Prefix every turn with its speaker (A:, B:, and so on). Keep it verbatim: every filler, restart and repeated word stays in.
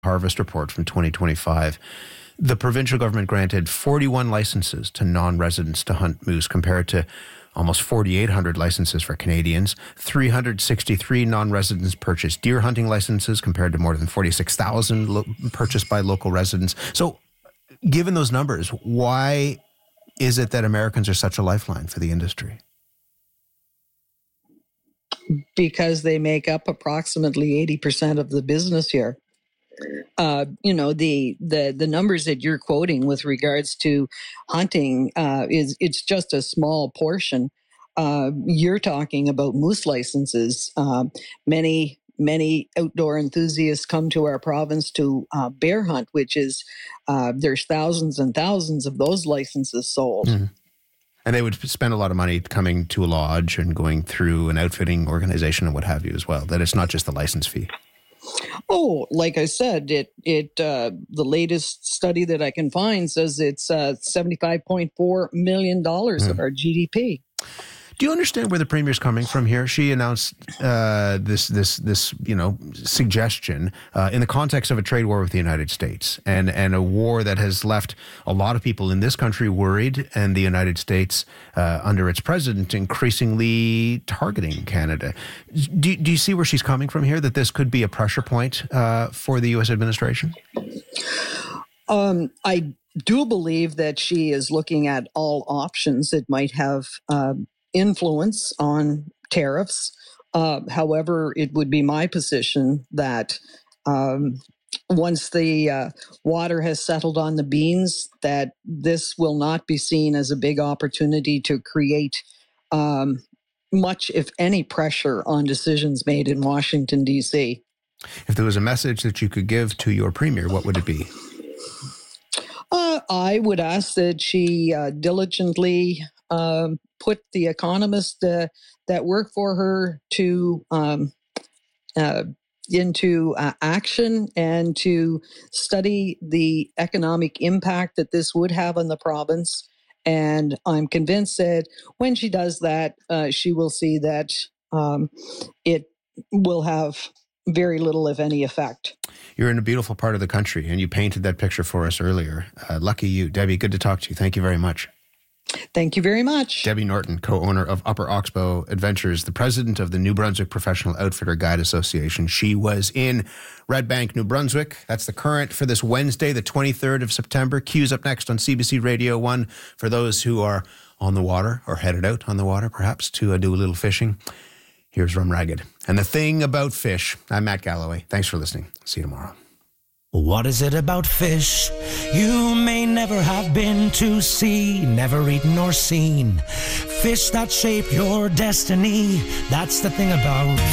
A: harvest report from twenty twenty-five, the provincial government granted forty-one licenses to non-residents to hunt moose compared to almost forty-eight hundred licenses for Canadians. three hundred sixty-three non-residents purchased deer hunting licenses compared to more than forty-six thousand lo- purchased by local residents. So given those numbers, why is it that Americans are such a lifeline for the industry?
B: Because they make up approximately eighty percent of the business here. Uh, you know, the, the the numbers that you're quoting with regards to hunting uh, is it's just a small portion. Uh, you're talking about moose licenses. Uh, many many outdoor enthusiasts come to our province to uh, bear hunt, which is uh, there's thousands and thousands of those licenses sold.
A: Mm. And they would spend a lot of money coming to a lodge and going through an outfitting organization and what have you as well. That it's not just the license fee.
B: Oh, like I said, it it uh, the latest study that I can find says it's uh, seventy-five point four million dollars mm. of our G D P.
A: Do you understand where the Premier's coming from here? She announced uh, this, this, this, you know, suggestion uh, in the context of a trade war with the United States, and and a war that has left a lot of people in this country worried, and the United States, uh, under its president, increasingly targeting Canada. Do, do you see where she's coming from here? That this could be a pressure point uh, for the U S administration?
B: Um, I do believe that she is looking at all options that might have Uh, influence on tariffs. Uh, however, it would be my position that um, once the uh, water has settled on the beans, that this will not be seen as a big opportunity to create um, much, if any, pressure on decisions made in Washington, D C.
A: If there was a message that you could give to your Premier, what would it be?
B: Uh, I would ask that she uh, diligently uh, put the economists uh, that work for her to um, uh, into uh, action and to study the economic impact that this would have on the province. And I'm convinced that when she does that, uh, she will see that um, it will have very little, if any, effect.
A: You're in a beautiful part of the country, and you painted that picture for us earlier. Uh, lucky you. Debbie, good to talk to you. Thank you very much.
B: Thank you very much.
A: Debbie Norton, co-owner of Upper Oxbow Adventures, the president of the New Brunswick Professional Outfitter Guide Association. She was in Red Bank, New Brunswick. That's the current for this Wednesday, the twenty-third of September. Q's up next on C B C Radio one for those who are on the water or headed out on the water, perhaps, to uh, do a little fishing. Here's Rum Ragged. And the thing about fish. I'm Matt Galloway. Thanks for listening. See you tomorrow.
C: What is it about fish you may never have been to see, never eaten or seen? Fish that shape your destiny, that's the thing about